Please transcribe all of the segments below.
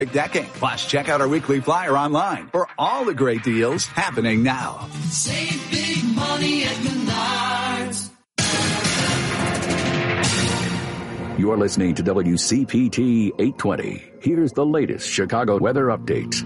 decking. Plus, check out our weekly flyer online for all the great deals happening now. Save big money at Menards. You're listening to WCPT 820. Here's the latest Chicago weather update.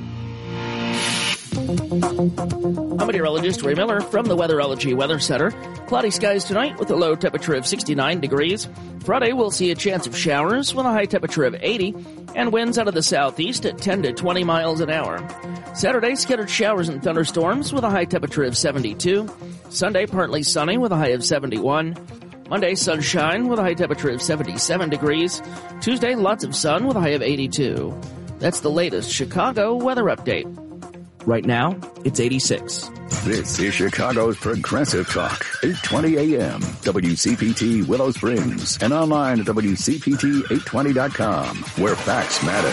I'm meteorologist Ray Miller from the Weatherology Weather Center. Cloudy skies tonight with a low temperature of 69 degrees. Friday, we'll see a chance of showers with a high temperature of 80 and winds out of the southeast at 10 to 20 miles an hour. Saturday, scattered showers and thunderstorms with a high temperature of 72. Sunday, partly sunny with a high of 71. Monday, sunshine with a high temperature of 77 degrees. Tuesday, lots of sun with a high of 82. That's the latest Chicago weather update. Right now, it's 86. This is Chicago's Progressive Talk, 820 AM, WCPT Willow Springs, and online at WCPT820.com, where facts matter.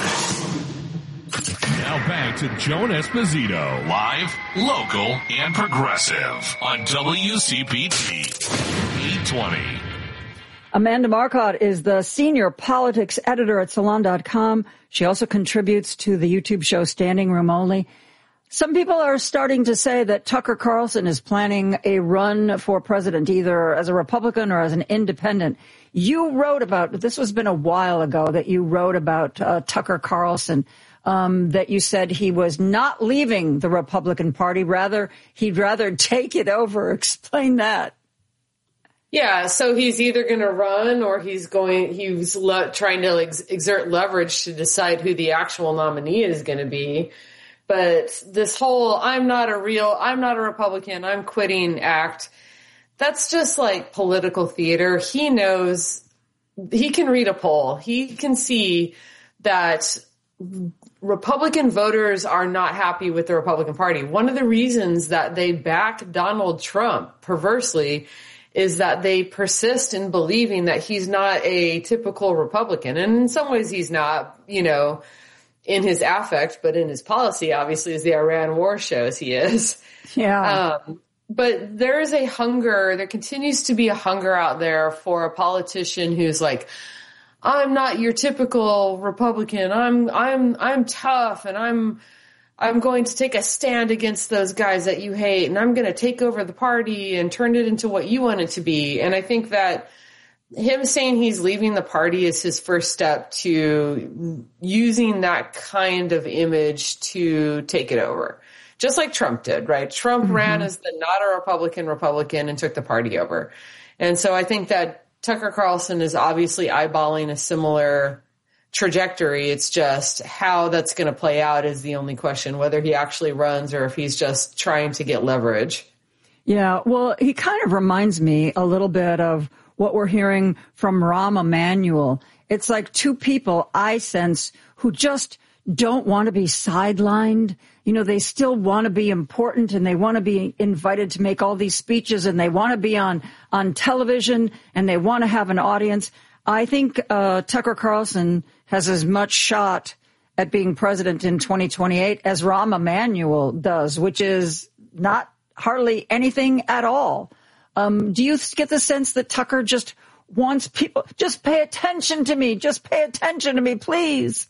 Now back to Joan Esposito, live, local, and progressive on WCPT 820. Amanda Marcotte is the senior politics editor at Salon.com. She also contributes to the YouTube show Standing Room Only. Some people are starting to say that Tucker Carlson is planning a run for president, either as a Republican or as an independent. You wrote about, this has been a while ago, that you wrote about Tucker Carlson, that you said he was not leaving the Republican Party. He'd rather take it over. Explain that. Yeah, so he's either going to run or he's trying to exert leverage to decide who the actual nominee is going to be. But this whole I'm not a Republican, I'm quitting act, that's just like political theater. He knows, he can read a poll. He can see that Republican voters are not happy with the Republican Party. One of the reasons that they back Donald Trump, perversely, is that they persist in believing that he's not a typical Republican. And in some ways he's not, in his affect, but in his policy, obviously, as the Iran war shows, he is. Yeah. But there continues to be a hunger out there for a politician who's like, I'm not your typical Republican. I'm tough, and I'm going to take a stand against those guys that you hate, and I'm going to take over the party and turn it into what you want it to be. And I think that him saying he's leaving the party is his first step to using that kind of image to take it over. Just like Trump did, right? Trump ran as the not a Republican and took the party over. And so I think that Tucker Carlson is obviously eyeballing a similar trajectory. It's just how that's going to play out is the only question, whether he actually runs or if he's just trying to get leverage. Yeah, well, he kind of reminds me a little bit of what we're hearing from Rahm Emanuel. It's like two people, I sense, who just don't want to be sidelined. They still want to be important, and they want to be invited to make all these speeches, and they want to be on television, and they want to have an audience. I think Tucker Carlson has as much shot at being president in 2028 as Rahm Emanuel does, which is not hardly anything at all. Do you get the sense that Tucker just wants people, just pay attention to me, please?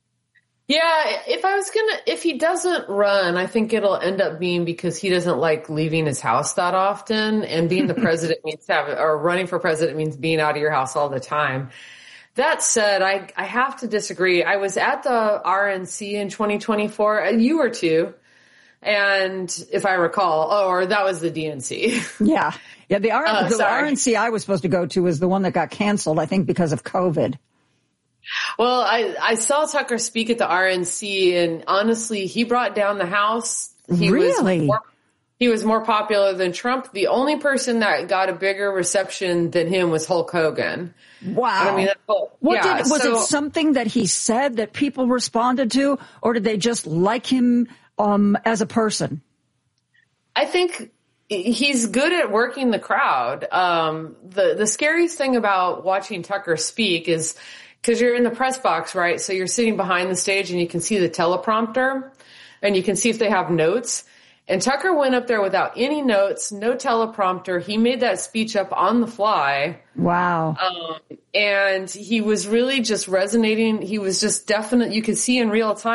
Yeah, if he doesn't run, I think it'll end up being because he doesn't like leaving his house that often, and being the president running for president means being out of your house all the time. That said, I have to disagree. I was at the RNC in 2024, and you were too. And if I recall, or that was the DNC. Yeah. The RNC I was supposed to go to was the one that got canceled, I think, because of COVID. Well, I saw Tucker speak at the RNC, and honestly, he brought down the House. Really? He was more popular than Trump. The only person that got a bigger reception than him was Hulk Hogan. Wow. I mean, was it something that he said that people responded to, or did they just like him as a person? I think he's good at working the crowd. The scariest thing about watching Tucker speak is because you're in the press box, right? So you're sitting behind the stage and you can see the teleprompter and you can see if they have notes. And Tucker went up there without any notes, no teleprompter. He made that speech up on the fly. Wow. And he was really just resonating. He was just definite. You could see in real time